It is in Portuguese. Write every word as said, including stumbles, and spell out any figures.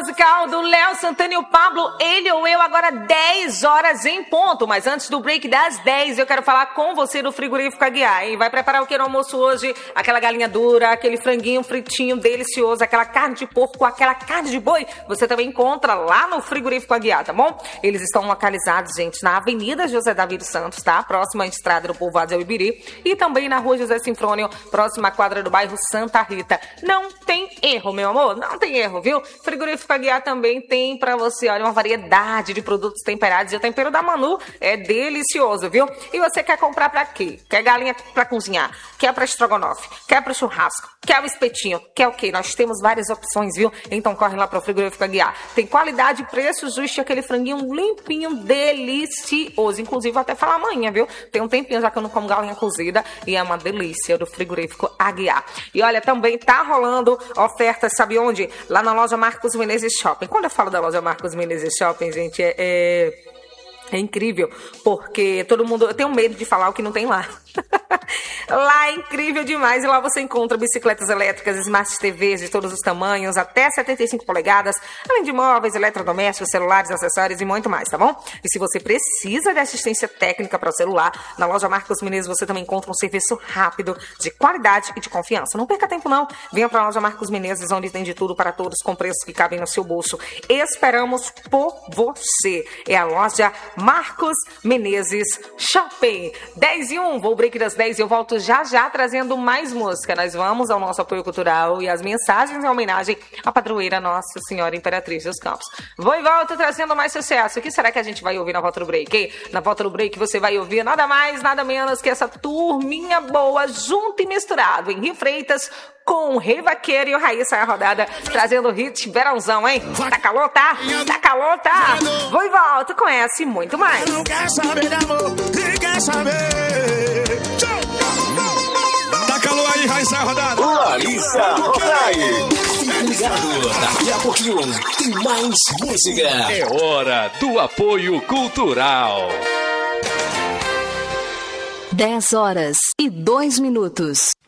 musical do Léo Santana e o Pablo, Ele ou Eu, agora dez horas em ponto. Mas antes do break das dez, eu quero falar com você do Frigorífico Aguiar, hein? Vai preparar o que no almoço hoje? Aquela galinha dura, aquele franguinho fritinho delicioso, aquela carne de porco, aquela carne de boi. Você também encontra lá no Frigorífico Aguiar, tá bom? Eles estão localizados, gente, na Avenida José Davi dos Santos, tá? Próxima à estrada do Povoado de Ibiri. E também na Rua José Sinfrônio, próxima à quadra do bairro Santa Rita. Não tem erro, meu amor, não tem erro, viu? Frigorífico Aguiar também tem pra você, olha, uma variedade de produtos temperados. E o tempero da Manu é delicioso, viu? E você quer comprar pra quê? Quer galinha pra cozinhar? Quer pra estrogonofe? Quer pro churrasco? Quer o espetinho? Quer o quê? Nós temos várias opções, viu? Então corre lá pro Frigorífico Aguiar. Tem qualidade, preço justo e aquele franguinho limpinho, delicioso. Inclusive, vou até falar amanhã, viu? Tem um tempinho já que eu não como galinha cozida e é uma delícia do Frigorífico Aguiar. E olha, também tá rolando ofertas, sabe onde? Lá na loja Marcos Menezes Shopping. Quando eu falo da loja Marcos Menezes Shopping, gente, é... é... É incrível, porque todo mundo... Eu tenho medo de falar o que não tem lá. Lá é incrível demais. E lá você encontra bicicletas elétricas, Smart T Vs de todos os tamanhos, até setenta e cinco polegadas, além de móveis, eletrodomésticos, celulares, acessórios e muito mais, tá bom? E se você precisa de assistência técnica para o celular, na loja Marcos Menezes você também encontra um serviço rápido, de qualidade e de confiança. Não perca tempo, não. Venha para a loja Marcos Menezes, onde tem de tudo para todos, com preços que cabem no seu bolso. Esperamos por você. É a loja Marcos Menezes Shopping. dez e um, vou break das dez e eu volto já já trazendo mais música. Nós vamos ao nosso apoio cultural e as mensagens em homenagem à padroeira Nossa Senhora Imperatriz dos Campos. Vou e volto trazendo mais sucesso. O que será que a gente vai ouvir na volta do break, hein? Na volta do break você vai ouvir nada mais, nada menos que essa turminha boa, junto e misturado, em Rio Freitas, com o Rei Vaqueiro e o Raíssa a rodada, trazendo hit verãozão, hein? Tá calor, tá? Tá calor, tá? Vou e volto com essa e muito mais. Não quer saber de amor, nem quer saber. Tá calor aí, Raíssa a rodada. Raíssa Rodai. Fique ligado, daqui a pouquinho tem mais música. É hora do apoio cultural. dez horas e dois minutos.